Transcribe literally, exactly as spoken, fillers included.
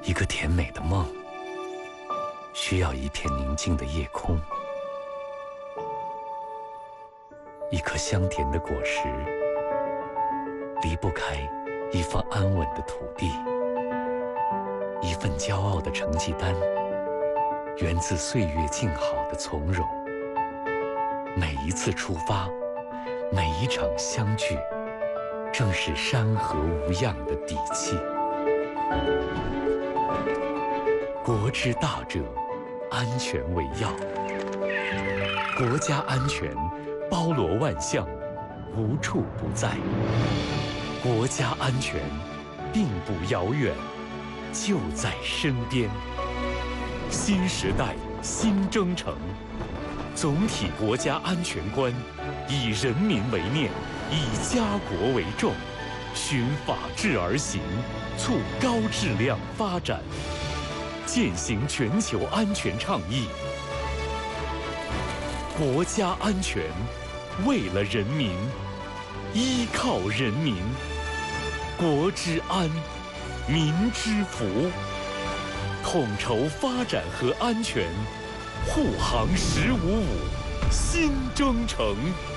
一个甜美的梦，需要一片宁静的夜空，一颗香甜的果实，离不开一方安稳的土地，一份骄傲的成绩单，源自岁月静好的从容。每一次出发，每一场相聚，正是山河无恙的底气。国之大者，安全为要。国家安全包罗万象，无处不在。国家安全并不遥远，就在身边。新时代新征程，总体国家安全观以人民为念，以家国为重，循法治而行，促高质量发展，践行全球安全倡议。国家安全，为了人民，依靠人民，国之安，民之福。统筹发展和安全，护航十五五新征程。